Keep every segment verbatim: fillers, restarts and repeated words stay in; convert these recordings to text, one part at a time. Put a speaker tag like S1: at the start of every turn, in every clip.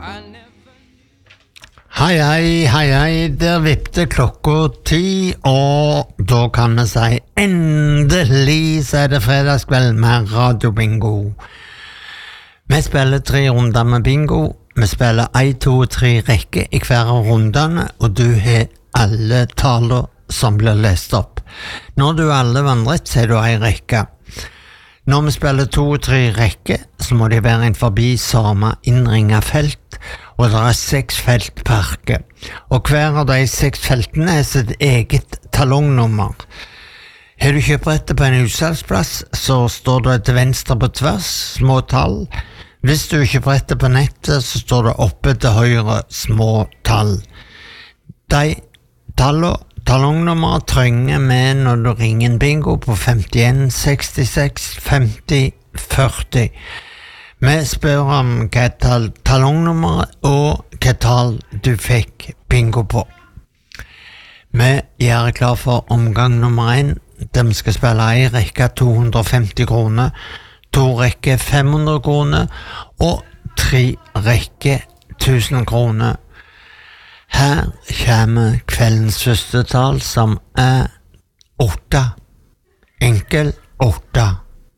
S1: Hei, hei, hei, hei, der vippte klokka ti, og da kan vi si endelig så er det fredagskveld med Radio Bingo. Vi spiller tre runder med bingo, vi spiller en, to og tre rekke i hver av rundene, og du har alle taler som blir lest opp. Når du alle vandret, så er du en rekke. Når vi spiller to og tre rekke, så må de være inn forbi samme innringet felt, og det er seks felt per rekke. Og hver av de seks feltene er sitt eget talongnummer. Har du kjøprettet på en utsalgsplass, så står det til venstre på tvers, små tall. Hvis du kjøprettet på nettet, så står det oppe til høyre, små tall. De tallene, talongnummeret trenger med når du ringer en bingo på femtien sekstiseks femti førti. Vi spør om hva tal talongnummeret og hva tall du fikk bingo på. Vi gjør klar for omgang nummer én. De skal spille en rekke to hundre og femti kroner, to rekke fem hundre kroner og tre rekke tusen kroner. Her kommer kveldens første tall som er åtte. Enkel åtte.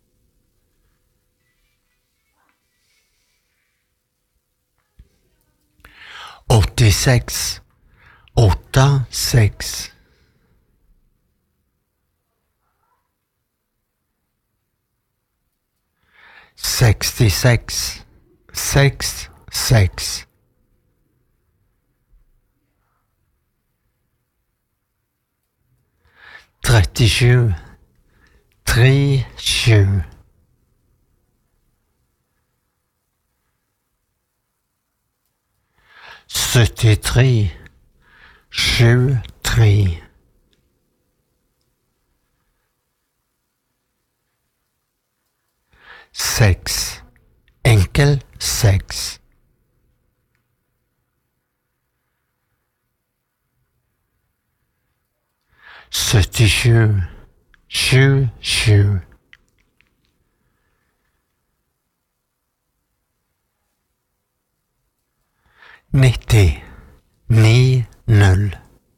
S1: åttiseks, åtte, seks. sekstiseks, seks, seks. trettisju, tre, sju. syttitre, sju, tre. Seks, enkel seks. syttisju, sju, sju. nitti, ni, null.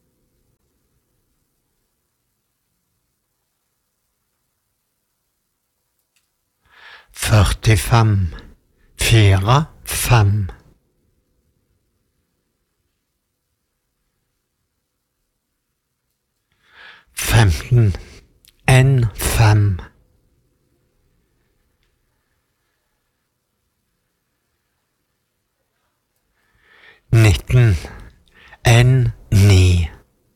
S1: førtifem, fire, fem. femten, en, fem. nitten, en, ni.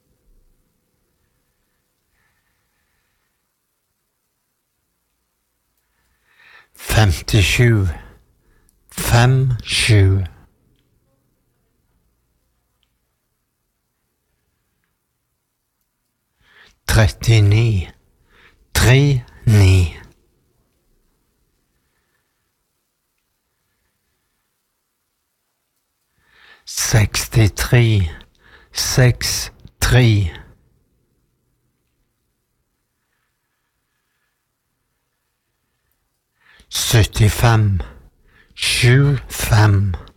S1: femtisju, fem, sju. trettini, tre, ni. sekstitre, seks, tre. syttifem, sju, fem.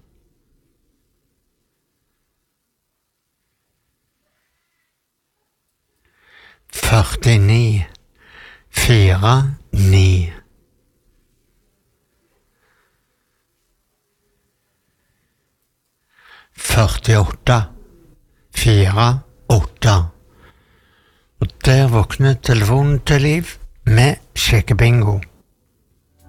S1: førtini, fire, ni. førtiåtte, fire, åtte. Og der våkner telefonen til liv med sjekkebingo.